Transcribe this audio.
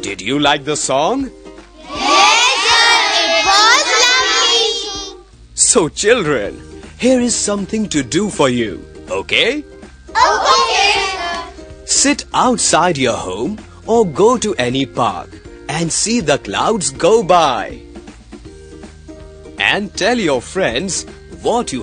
Did you like the song? Yes, sir. It was lovely. So children, here is something to do for you, okay? Okay, sir. Sit outside your home or go to any park and see the clouds go by. And tell your friends what you